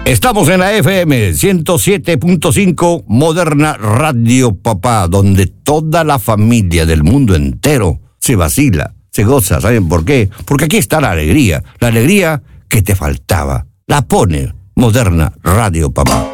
Estamos en la FM 107.5 Moderna Radio Papá, donde toda la familia del mundo entero se vacila, se goza. ¿Saben por qué? Porque aquí está la alegría que te faltaba. La pone Moderna Radio Papá.